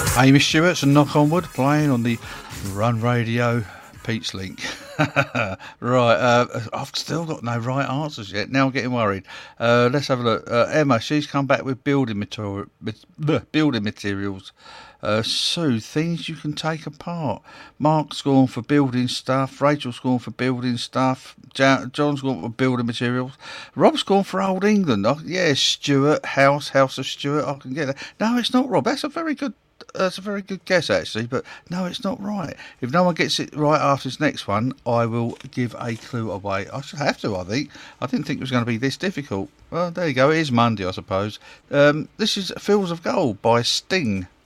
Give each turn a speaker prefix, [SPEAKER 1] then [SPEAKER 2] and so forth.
[SPEAKER 1] Amy Stewart's and Knock On Wood playing on the Run Radio Pete's Link. Right, I've still got no right answers yet. Now I'm getting worried. Let's have a look. Emma, she's come back with building materials. Sue, things you can take apart. Mark's gone for building stuff. Rachel's gone for building stuff. John's gone for building materials. Rob's gone for Old England. Yeah, Stuart, House of Stuart. I can get that. No, it's not Rob. That's a very good guess, actually, but no, it's not right. If no one gets it right after this next one, I will give a clue away. I should have to, I think. I didn't think it was going to be this difficult. Well, there you go. It is Monday, I suppose. This is Fields of Gold by Sting.